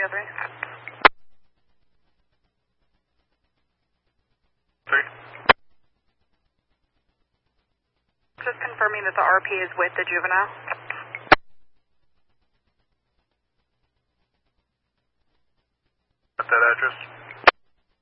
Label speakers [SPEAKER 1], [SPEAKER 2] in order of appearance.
[SPEAKER 1] 303.
[SPEAKER 2] Just confirming that the RP is with the juvenile.
[SPEAKER 1] At that address.